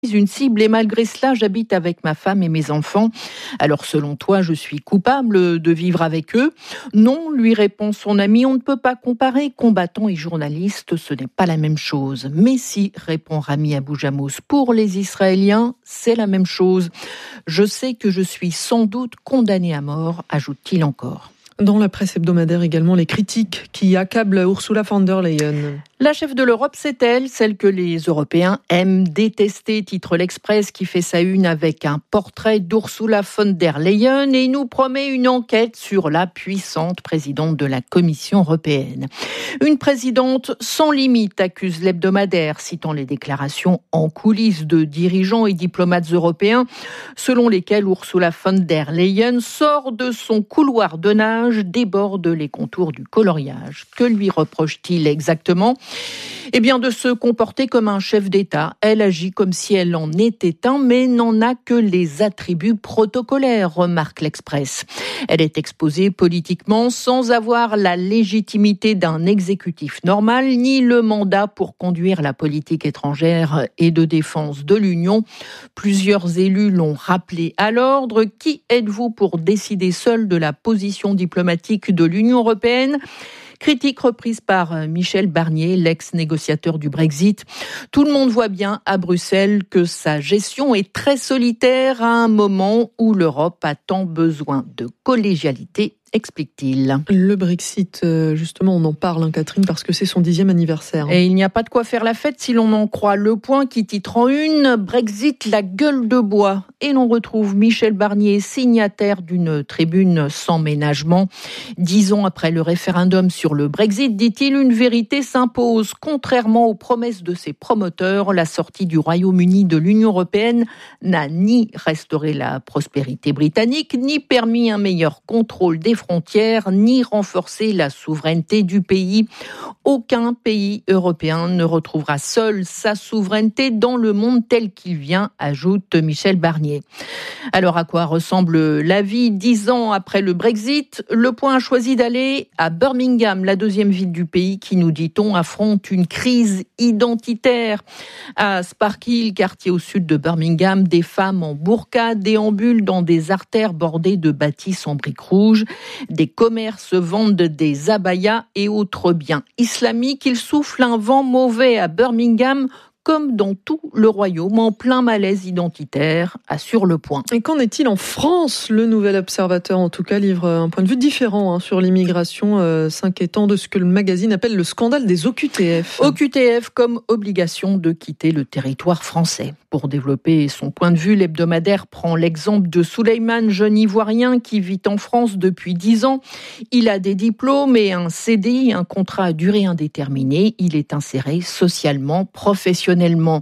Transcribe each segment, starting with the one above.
Une cible et malgré cela, j'habite avec ma femme et mes enfants. Alors selon toi, je suis coupable de vivre avec eux? Non, lui répond son ami, on ne peut pas comparer. Combattants et journalistes, ce n'est pas la même chose. Mais si, répond Rami Aboujamous, pour les Israéliens, c'est la même chose. Je sais que je suis sans doute condamné à mort, ajoute-t-il encore. Dans la presse hebdomadaire également, les critiques qui accablent Ursula von der Leyen. La chef de l'Europe, c'est elle, celle que les Européens aiment détester, titre l'Express qui fait sa une avec un portrait d'Ursula von der Leyen et nous promet une enquête sur la puissante présidente de la Commission européenne. Une présidente sans limite, accuse l'hebdomadaire, citant les déclarations en coulisses de dirigeants et diplomates européens, selon lesquels Ursula von der Leyen sort de son couloir de nage, déborde les contours du coloriage. Que lui reproche-t-il exactement ? Eh bien, de se comporter comme un chef d'État. Elle agit comme si elle en était un, mais n'en a que les attributs protocolaires, remarque l'Express. Elle est exposée politiquement sans avoir la légitimité d'un exécutif normal, ni le mandat pour conduire la politique étrangère et de défense de l'Union. Plusieurs élus l'ont rappelé à l'ordre. Qui êtes-vous pour décider seul de la position diplomatique de l'Union européenne ? Critique reprise par Michel Barnier, l'ex-négociateur du Brexit. Tout le monde voit bien à Bruxelles que sa gestion est très solitaire à un moment où l'Europe a tant besoin de collégialité, explique-t-il. Le Brexit, justement, on en parle, Catherine, parce que c'est son 10e anniversaire. Et il n'y a pas de quoi faire la fête si l'on en croit Le Point qui titre en une « Brexit, la gueule de bois ». Et l'on retrouve Michel Barnier, signataire d'une tribune sans ménagement. 10 ans après le référendum sur le Brexit, dit-il, une vérité s'impose. Contrairement aux promesses de ses promoteurs, la sortie du Royaume-Uni de l'Union européenne n'a ni restauré la prospérité britannique, ni permis un meilleur contrôle des frontières, ni renforcer la souveraineté du pays. Aucun pays européen ne retrouvera seul sa souveraineté dans le monde tel qu'il vient, ajoute Michel Barnier. Alors à quoi ressemble la vie 10 ans après le Brexit ? Le Point a choisi d'aller à Birmingham, la deuxième ville du pays qui, nous dit-on, affronte une crise identitaire. À Sparkhill, quartier au sud de Birmingham, des femmes en burqa déambulent dans des artères bordées de bâtisses en briques rouges. Des commerces vendent des abayas et autres biens islamiques. Il souffle un vent mauvais à Birmingham, comme dans tout le royaume, en plein malaise identitaire, assure Le Point. Et qu'en est-il en France ? Le Nouvel Observateur, en tout cas, livre un point de vue différent sur l'immigration, s'inquiétant de ce que le magazine appelle le scandale des OQTF. OQTF comme obligation de quitter le territoire français. Pour développer son point de vue, l'hebdomadaire prend l'exemple de Souleymane, jeune Ivoirien qui vit en France depuis 10 ans. Il a des diplômes et un CDI, un contrat à durée indéterminée. Il est inséré socialement, professionnellement.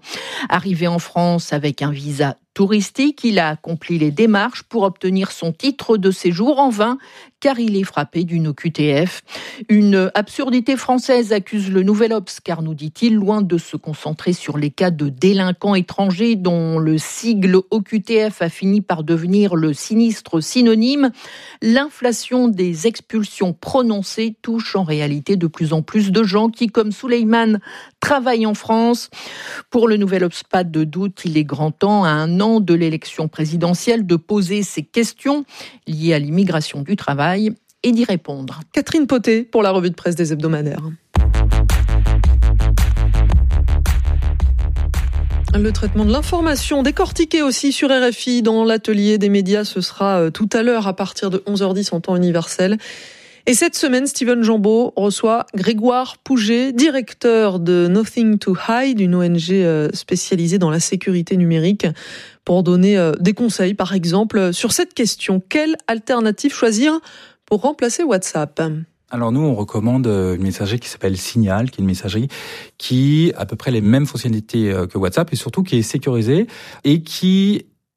Arrivé en France avec un visa touristique, il a accompli les démarches pour obtenir son titre de séjour en vain, car il est frappé d'une OQTF. Une absurdité française, accuse le Nouvel Obs, car nous dit-il, loin de se concentrer sur les cas de délinquants étrangers dont le sigle OQTF a fini par devenir le sinistre synonyme, l'inflation des expulsions prononcées touche en réalité de plus en plus de gens qui, comme Souleymane, travaillent en France. Pour le Nouvel Obs, pas de doute, il est grand temps, à un an de l'élection présidentielle, de poser ces questions liées à l'immigration du travail et d'y répondre. Catherine Potet pour la revue de presse des hebdomadaires. Le traitement de l'information décortiqué aussi sur RFI dans l'atelier des médias, ce sera tout à l'heure à partir de 11h10 en temps universel. Et cette semaine, Steven Jambeau reçoit Grégoire Pouget, directeur de Nothing to Hide, une ONG spécialisée dans la sécurité numérique, pour donner des conseils, par exemple, sur cette question. Quelle alternative choisir pour remplacer WhatsApp ? Alors nous, on recommande une messagerie qui s'appelle Signal, qui est une messagerie qui a à peu près les mêmes fonctionnalités que WhatsApp et surtout qui est sécurisée et qui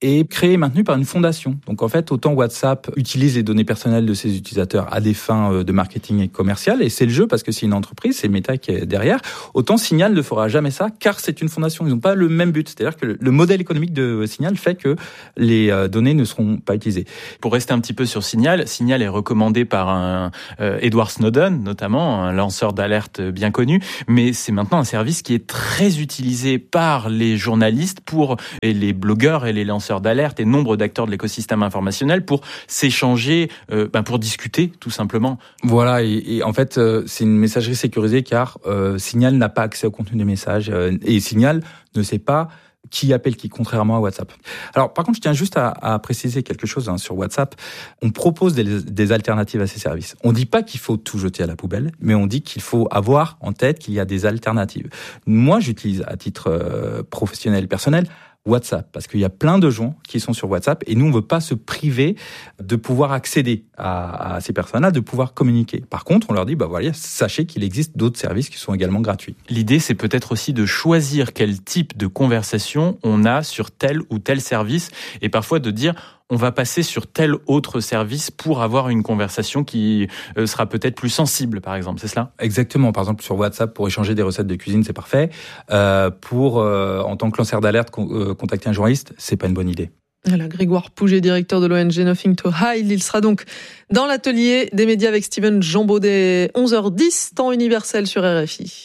est créé et maintenu par une fondation. Donc en fait, autant WhatsApp utilise les données personnelles de ses utilisateurs à des fins de marketing et commercial, et c'est le jeu parce que c'est une entreprise, c'est Meta qui est derrière, autant Signal ne fera jamais ça car c'est une fondation. Ils n'ont pas le même but. C'est-à-dire que le modèle économique de Signal fait que les données ne seront pas utilisées. Pour rester un petit peu sur Signal est recommandé par un Edward Snowden, notamment, un lanceur d'alerte bien connu, mais c'est maintenant un service qui est très utilisé par les journalistes et les blogueurs et les lanceurs d'alerte et nombre d'acteurs de l'écosystème informationnel pour s'échanger, pour discuter tout simplement. Voilà, et en fait, c'est une messagerie sécurisée car Signal n'a pas accès au contenu des messages et Signal ne sait pas qui appelle qui, contrairement à WhatsApp. Alors, par contre, je tiens juste à préciser quelque chose sur WhatsApp. On propose des alternatives à ces services. On dit pas qu'il faut tout jeter à la poubelle, mais on dit qu'il faut avoir en tête qu'il y a des alternatives. Moi, j'utilise à titre professionnel, personnel, WhatsApp, parce qu'il y a plein de gens qui sont sur WhatsApp et nous, on veut pas se priver de pouvoir accéder à ces personnes-là, de pouvoir communiquer. Par contre, on leur dit, sachez qu'il existe d'autres services qui sont également gratuits. L'idée, c'est peut-être aussi de choisir quel type de conversation on a sur tel ou tel service et parfois de dire, on va passer sur tel autre service pour avoir une conversation qui sera peut-être plus sensible, par exemple. C'est cela ? Exactement. Par exemple, sur WhatsApp, pour échanger des recettes de cuisine, c'est parfait. En tant que lanceur d'alerte, contacter un journaliste, c'est pas une bonne idée. Voilà, Grégoire Pouget, directeur de l'ONG Nothing to Hide. Il sera donc dans l'atelier des médias avec Steven Jambaud dès 11h10, temps universel sur RFI.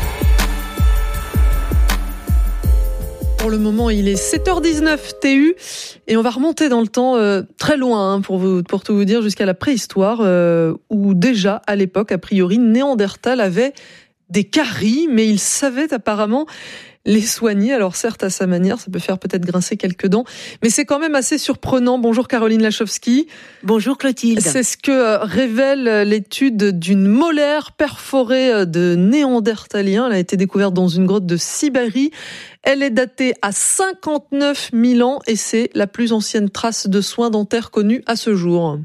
Pour le moment, il est 7h19 TU et on va remonter dans le temps très loin pour tout vous dire, jusqu'à la préhistoire où déjà à l'époque, a priori, Néandertal avait des caries, mais il savait apparemment les soigner. Alors certes, à sa manière, ça peut faire peut-être grincer quelques dents, mais c'est quand même assez surprenant. Bonjour Caroline Lachowski. Bonjour Clotilde. C'est ce que révèle l'étude d'une molaire perforée de Néandertalien. Elle a été découverte dans une grotte de Sibérie. Elle est datée à 59 000 ans et c'est la plus ancienne trace de soins dentaires connue à ce jour.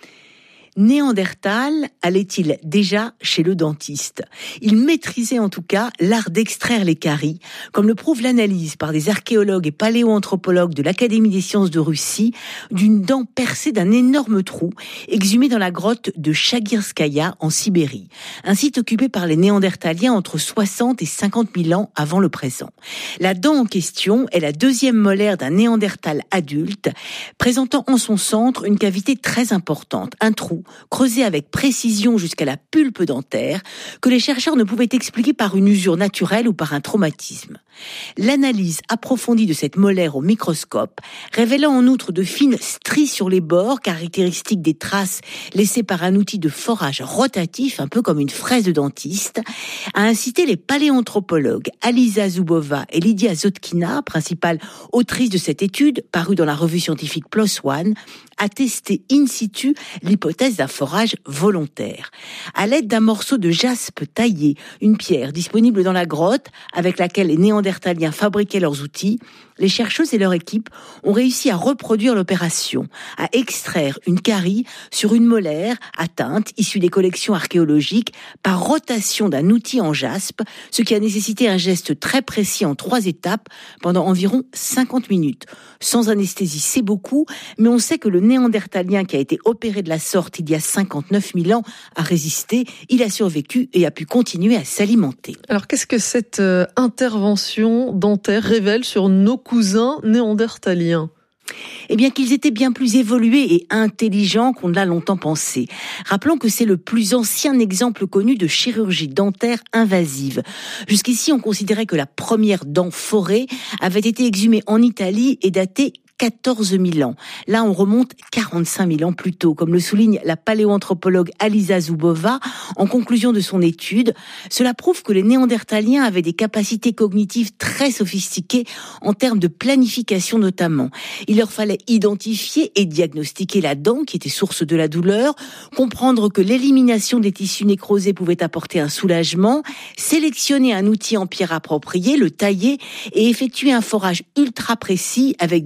Néandertal allait-il déjà chez le dentiste ? Il maîtrisait en tout cas l'art d'extraire les caries, comme le prouve l'analyse par des archéologues et paléoanthropologues de l'Académie des sciences de Russie d'une dent percée d'un énorme trou exhumé dans la grotte de Chagirskaya en Sibérie, un site occupé par les Néandertaliens entre 60 et 50 000 ans avant le présent. La dent en question est la deuxième molaire d'un Néandertal adulte, présentant en son centre une cavité très importante, un trou creusé avec précision jusqu'à la pulpe dentaire, que les chercheurs ne pouvaient expliquer par une usure naturelle ou par un traumatisme. L'analyse approfondie de cette molaire au microscope, révélant en outre de fines stries sur les bords, caractéristiques des traces laissées par un outil de forage rotatif, un peu comme une fraise de dentiste, a incité les paléanthropologues Alisa Zubova et Lydia Zotkina, principale autrice de cette étude, parue dans la revue scientifique PLOS ONE, à tester in situ l'hypothèse d'un forage volontaire. À l'aide d'un morceau de jaspe taillé, une pierre disponible dans la grotte avec laquelle les Néandertaliens fabriquaient leurs outils, les chercheuses et leur équipe ont réussi à reproduire l'opération, à extraire une carie sur une molaire atteinte, issue des collections archéologiques, par rotation d'un outil en jaspe, ce qui a nécessité un geste très précis en 3 étapes pendant environ 50 minutes. Sans anesthésie, c'est beaucoup, mais on sait que le Néandertalien qui a été opéré de la sorte il y a 59 000 ans a résisté, il a survécu et a pu continuer à s'alimenter. Alors qu'est-ce que cette intervention dentaire révèle sur nos cousins néandertaliens ? Eh bien qu'ils étaient bien plus évolués et intelligents qu'on ne l'a longtemps pensé. Rappelons que c'est le plus ancien exemple connu de chirurgie dentaire invasive. Jusqu'ici, on considérait que la première dent forée avait été exhumée en Italie et datée 14 000 ans. Là, on remonte 45 000 ans plus tôt, comme le souligne la paléoanthropologue Alisa Zubova en conclusion de son étude. Cela prouve que les Néandertaliens avaient des capacités cognitives très sophistiquées en termes de planification notamment. Il leur fallait identifier et diagnostiquer la dent qui était source de la douleur, comprendre que l'élimination des tissus nécrosés pouvait apporter un soulagement, sélectionner un outil en pierre approprié, le tailler et effectuer un forage ultra précis avec des mouvements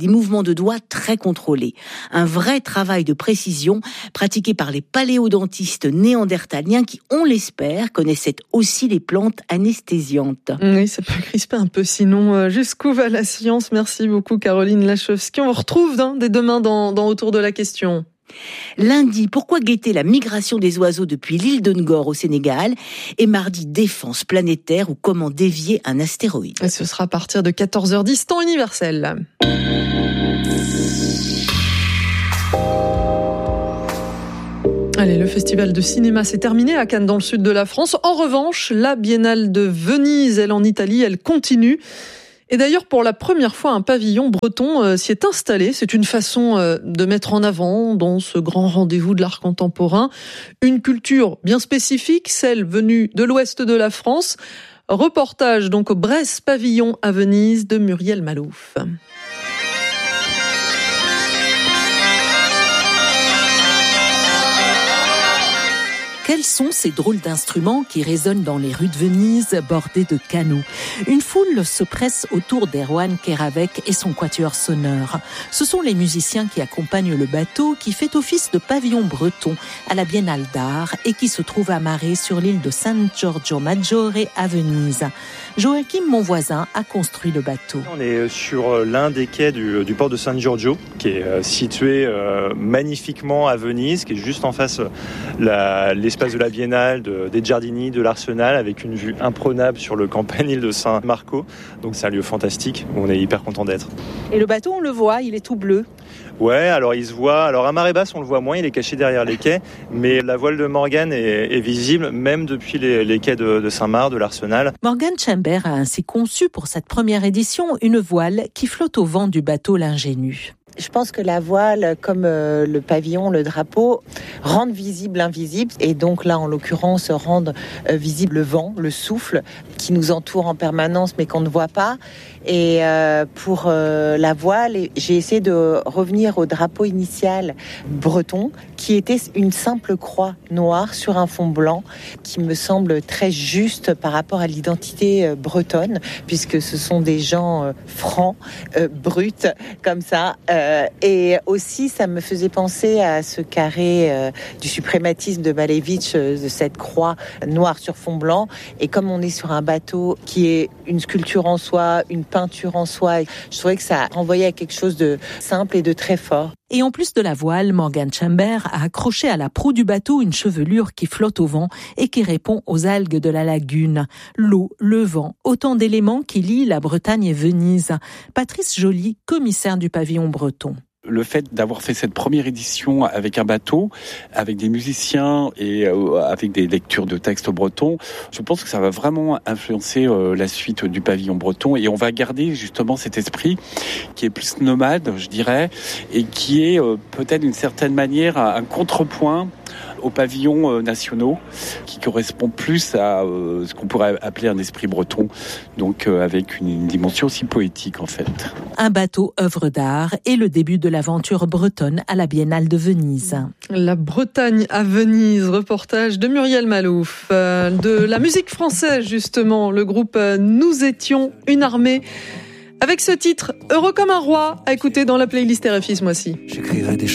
mouvements de doigts très contrôlés. Un vrai travail de précision pratiqué par les paléodentistes néandertaliens qui, on l'espère, connaissaient aussi les plantes anesthésiantes. Oui, ça peut crisper un peu sinon. Jusqu'où va la science? Merci beaucoup Caroline Lachowski. On vous retrouve dès demain dans Autour de la question. Lundi, pourquoi guetter la migration des oiseaux depuis l'île de Ngor au Sénégal? Et mardi, défense planétaire ou comment dévier un astéroïde. Et ce sera à partir de 14h10, temps universel. Allez, le festival de cinéma s'est terminé à Cannes dans le sud de la France. En revanche, la Biennale de Venise, elle en Italie, elle continue. Et d'ailleurs, pour la première fois, un pavillon breton s'y est installé. C'est une façon de mettre en avant, dans ce grand rendez-vous de l'art contemporain, une culture bien spécifique, celle venue de l'ouest de la France. Reportage donc au Bresse Pavillon à Venise de Muriel Malouf. Quels sont ces drôles d'instruments qui résonnent dans les rues de Venise bordées de canaux? Une foule se presse autour d'Erwan Keravec et son quatuor sonore. Ce sont les musiciens qui accompagnent le bateau qui fait office de pavillon breton à la Biennale d'art et qui se trouve amarré sur l'île de San Giorgio Maggiore à Venise. Joachim Monvoisin a construit le bateau. On est sur l'un des quais du port de San Giorgio, qui est situé magnifiquement à Venise, qui est juste en face l'espace de la Biennale, des Giardini, de l'Arsenal, avec une vue imprenable sur le campanile de San Marco. Donc c'est un lieu fantastique où on est hyper content d'être. Et le bateau, on le voit, il est tout bleu. Ouais, alors il se voit. Alors à marée basse, on le voit moins, il est caché derrière les quais, mais la voile de Morgan est visible même depuis les quais de Saint-Marc, de l'Arsenal. Morgan Chamber a ainsi conçu pour cette première édition une voile qui flotte au vent du bateau l'Ingénu. Je pense que la voile, comme le pavillon, le drapeau, rendent visible l'invisible. Et donc là, en l'occurrence, rendent visible le vent, le souffle qui nous entoure en permanence mais qu'on ne voit pas. Et pour la voile, j'ai essayé de revenir au drapeau initial breton, qui était une simple croix noire sur un fond blanc, qui me semble très juste par rapport à l'identité bretonne, puisque ce sont des gens francs, bruts, comme ça. Et aussi, ça me faisait penser à ce carré du suprématisme de Malevich, de cette croix noire sur fond blanc. Et comme on est sur un bateau qui est une sculpture en soi, une peinture en soi, je trouvais que ça renvoyait à quelque chose de simple et de très fort. Et en plus de la voile, Morgan Chamber a accroché à la proue du bateau une chevelure qui flotte au vent et qui répond aux algues de la lagune. L'eau, le vent, autant d'éléments qui lient la Bretagne et Venise. Patrice Joly, commissaire du pavillon breton. Le fait d'avoir fait cette première édition avec un bateau, avec des musiciens et avec des lectures de textes bretons, je pense que ça va vraiment influencer la suite du pavillon breton et on va garder justement cet esprit qui est plus nomade, je dirais, et qui est peut-être d'une certaine manière un contrepoint aux pavillons nationaux, qui correspond plus à ce qu'on pourrait appeler un esprit breton, donc avec une dimension aussi poétique en fait. Un bateau œuvre d'art et le début de l'aventure bretonne à la Biennale de Venise. La Bretagne à Venise, reportage de Muriel Malouf. De la musique française justement, le groupe Nous étions une armée. Avec ce titre, Heureux comme un roi, à écouter dans la playlist RFI ce mois-ci.